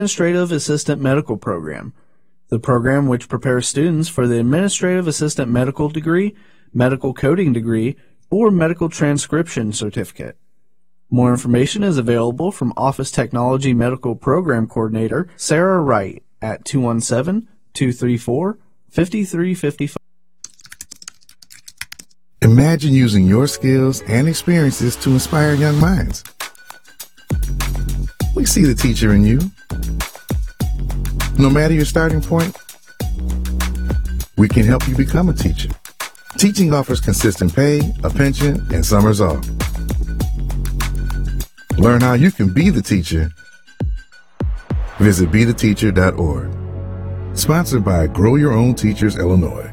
Administrative Assistant Medical Program, the program which prepares students for the Administrative Assistant Medical degree, Medical Coding degree, or Medical Transcription certificate. More information is available from Office Technology Medical Program Coordinator Sarah Wright at 217-234-5355. Imagine using your skills and experiences to inspire young minds. We see the teacher in you. No matter your starting point, we can help you become a teacher. Teaching offers consistent pay, a pension, and summers off. Learn how you can be the teacher. Visit BeTheTeacher.org. Sponsored by Grow Your Own Teachers, Illinois.